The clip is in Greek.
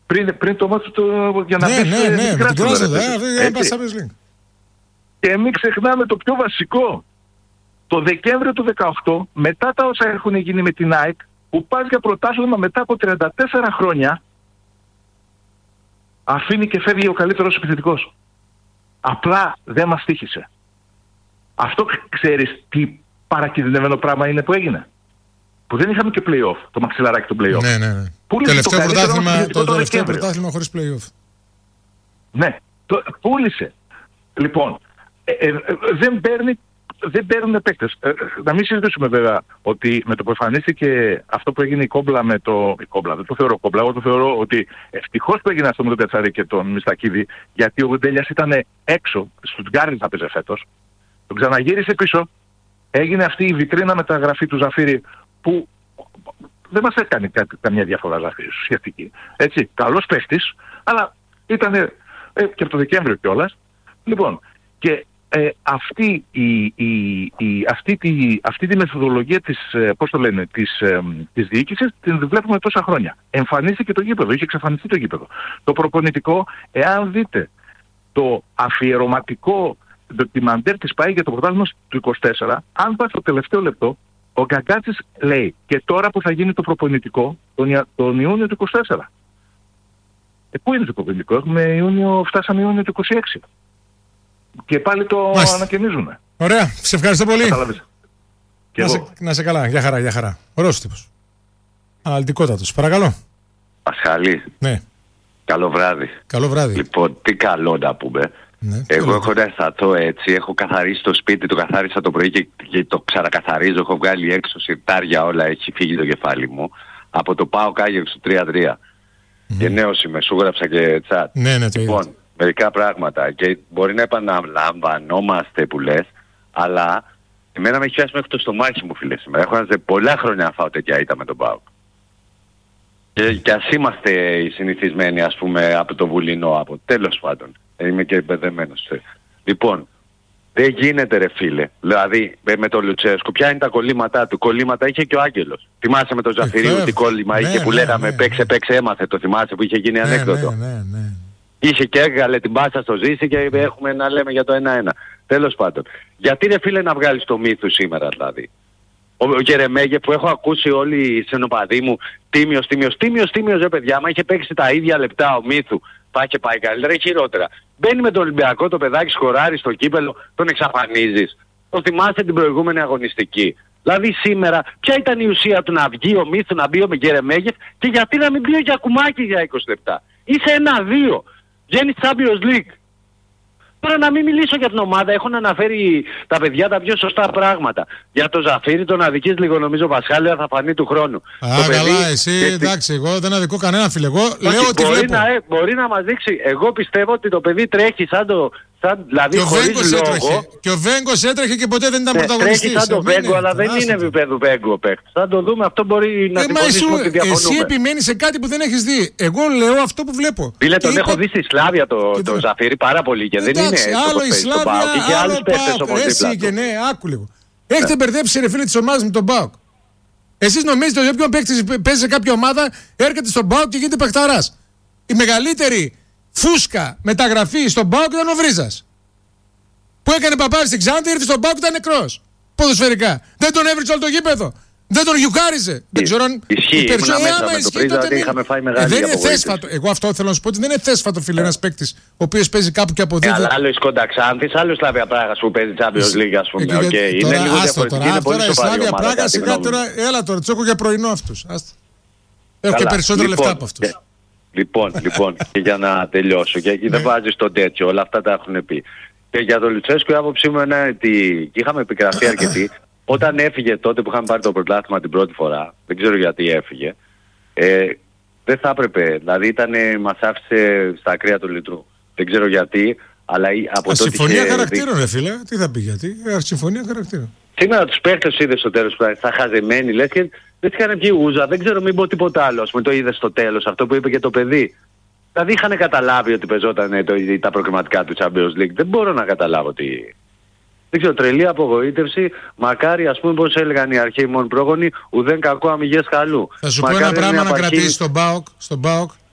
Πριν το μάτι για να πεις με την Κράσνοδαρ. Και μην ξεχνάμε το πιο βασικό. Το Δεκέμβριο του 2018, μετά τα όσα έχουν γίνει με την ΑΕΚ, που πας για πρωτάθλημα μετά από 34 χρόνια, αφήνει και φεύγει ο καλύτερος επιθετικός. Απλά δεν μας τύχησε. Αυτό ξέρεις τι παρακινδυνευμένο πράγμα είναι που έγινε. Που δεν είχαμε και play-off, το μαξιλαράκι του play-off. Ναι. Το τελευταίο πρωτάθλημα χωρίς play-off. Ναι, πούλησε. Λοιπόν, δεν παίρνουν παίκτες. Να μην συζητήσουμε βέβαια ότι με το που εμφανίστηκε αυτό που έγινε η κόμπλα με το... Η κόμπλα, δεν το θεωρώ κόμπλα, εγώ το θεωρώ ότι ευτυχώς που έγινε αυτό με τον Πετσάρη και τον Μιστακίδη, γιατί ο Γουντέλιας ήταν έξω, στους Γκάρις θα παίζει φέτος, τον ξαναγύρισε πίσω, έγινε αυτή η βιτρίνα μεταγραφή του Ζαφύρη που δεν μας έκανε καμιά διαφορά Ζαφύρη, ουσιαστική. Έτσι, καλός παίχτης, αλλά ήταν και από το Δεκέμβριο κιόλας. Λοιπόν, και αυτή τη μεθοδολογία της, της διοίκησης την βλέπουμε τόσα χρόνια. Εμφανίστηκε το γήπεδο, είχε εξαφανιστεί το γήπεδο. Το προπονητικό, εάν δείτε το αφιερωματικό ντοκιμαντέρ της ΠΑΕ για το πρωτάθλημα του 24, αν πας στο τελευταίο λεπτό, ο Γκαγκάτσης λέει και τώρα που θα γίνει το προπονητικό τον Ιούνιο του 24. Πού είναι το προπονητικό, φτάσαμε Ιούνιο του 26. Και πάλι το ανακαινίζουμε. Ωραία, σε ευχαριστώ πολύ. Να σε καλά, για χαρά. Ωραίος τύπος. Αναλυτικότατος, παρακαλώ. Πασχαλή. Ναι. Καλό βράδυ. Λοιπόν, τι καλό να πούμε. Ναι, εγώ έχω να αισθανθώ έτσι, έχω καθαρίσει το σπίτι, το καθάρισα το πρωί και το ξανακαθαρίζω, έχω βγάλει έξω σιρτάρια όλα, έχει φύγει το κεφάλι μου. Από το ΠΑΟΚ Άγιαξ του 3-3. Και νέος είμαι, σου γράψα και τσάτ. Ναι, λοιπόν, μερικά πράγματα και μπορεί να επαναλαμβανόμαστε που λες, αλλά εμένα με έχει πιάσει μέχρι το στομάχι μου φίλε σήμερα. Έχω να πολλά χρόνια να φάω τέτοια ήττα με τον ΠΑΟΚ. Και ας είμαστε οι συνηθισμένοι ας πούμε από το Βουλινό, από τέλος πάντων. Είμαι και μπεδεμένος. Λοιπόν, δεν γίνεται ρε φίλε. Δηλαδή με τον Λουτσέσκο, ποια είναι τα κολλήματά του. Κολλήματα είχε και ο Άγγελος. Θυμάσαι με τον Ζαφυρίου τι κόλλημα είχε που λέγαμε παίξε έμαθε. Το θυμάσαι που είχε γίνει ανέκδοτο. Ναι. Είχε και έβγαλε την πάσα στο Ζήση και έχουμε να λέμε για το 1-1. Τέλος πάντων. Γιατί ρε φίλε να βγάλεις το Μύθου σήμερα δηλαδή. Ο Γερεμέγεφ που έχω ακούσει όλοι οι συνοπαδοί μου, τίμιος ρε παιδιά, μα είχε παίξει τα ίδια λεπτά ο Μύθου. Είχε πάει καλύτερα ή χειρότερα. Μπαίνει με τον Ολυμπιακό το παιδάκι, σκοράρει στο κύπελο, τον εξαφανίζεις. Το θυμάστε την προηγούμενη αγωνιστική. Δηλαδή σήμερα, ποια ήταν η ουσία του να βγει ο Μύθου, να μπει ο Γερεμέγεφ και γιατί να μην μπει ο Γιακουμάκη για 20 λεπτά. Είσαι 1-2. Βγαίνει Champions League. Τώρα να μην μιλήσω για την ομάδα, έχουν αναφέρει τα παιδιά τα πιο σωστά πράγματα. Για το Ζαφύρι τον αδικείς λίγο νομίζω Πασχάλη, θα φανεί του χρόνου. Καλά, εσύ εντάξει, εγώ δεν αδικώ κανένα φίλε. Εγώ λέω ότι μπορεί να μας δείξει. Εγώ πιστεύω ότι το παιδί τρέχει σαν το... Δηλαδή χωρίς λόγο. Και ο Βέγκος έτρεχε και ποτέ δεν ήταν πρωταγωνιστής. Τρέχει σαν το Βέγκο, αλλά δεν είναι επίπεδο Βέγκο ο παίκτης. Θα το δούμε, αυτό μπορεί να συμφωνήσουμε ότι διαφωνούμε. Εσύ επιμένεις σε κάτι που δεν έχεις δει. Εγώ λέω αυτό που βλέπω. Φίλε, τον έχω δει στη Σλάβια το Ζαφύρι πάρα πολύ και δεν είναι άλλο η Σλάβια, άλλο ΠΑΟΚ. Εσύ και ναι, άκου λίγο. Έχετε μπερδέψει ρε φίλε της ομάδας με τον ΠΑΟΚ. Εσείς νομίζετε ότι όποιον παίκτης παίζει σε κάποια ομάδα έρχεται στον ΠΑΟΚ και γίνεται παιχταράς. Η μεγαλύτερη φούσκα μεταγραφή στον ΠΑΟΚ ήταν ο Βρίζας. Που έκανε παπάρι στην Ξάνθη, ήρθε στον ΠΑΟΚ, ήταν νεκρός. Ποδοσφαιρικά. Δεν τον έβρισε όλο το γήπεδο. Δεν τον γιουκάριζε. Δεν ξέρω αν. Ισχύει, άμα ισχύει τότε είχαμε φάει μεγάλη δεν είναι θέσφατο. Εγώ αυτό θέλω να σου πω ότι δεν είναι θέσφατο φίλε ένας παίκτης ο οποίος παίζει κάπου και αποδίδει. Αλλά άλλο η Σκόντα Ξάνθης, άλλο η Σλάβια Πράγας που παίζει Champions League ας πούμε. Είναι λίγο διαφορετική, είναι πολύ σοβαρή ομάδα. Πράγα σιγά τώρα, έλα τώρα, τους έχω για πρωινό αυτούς. Έχω και περισσότερα λεφτά από αυτούς. Λοιπόν, και για να τελειώσω, και δεν βάζεις το τέτοιο, όλα αυτά τα έχουν πει. Και για τον Λουτσέσκο η άποψή μου είναι ότι είχαμε επικρατεί αρκετή. Όταν έφυγε τότε που είχαμε πάρει το πρωτάθλημα την πρώτη φορά, δεν ξέρω γιατί έφυγε, δεν θα έπρεπε, δηλαδή μας άφησε στα ακραία του λιτρού. Δεν ξέρω γιατί, αλλά από τότε συμφωνία χαρακτήρων ρε φίλε, τι θα πει γιατί, συμφωνία χαρακτήρων. Σήμερα τους παίχτες είδες στο τέλος που ήταν χαζεμένοι, λες και δεν είχαν βγει ούζα, δεν ξέρω μην πω τίποτα άλλο, ας πούμε το είδες στο τέλος, αυτό που είπε και το παιδί. Δηλαδή είχαν καταλάβει ότι παίζονταν τα προκριματικά του Champions League, δεν μπορώ να καταλάβω τι... Δεν ξέρω, τρελή απογοήτευση, μακάρι ας πούμε πως έλεγαν οι αρχαίοι μόνο πρόγονοι, ουδέν κακό αμυγές χαλού. Θα σου πω ένα πράγμα να κρατήσεις στον ΠΑΟΚ,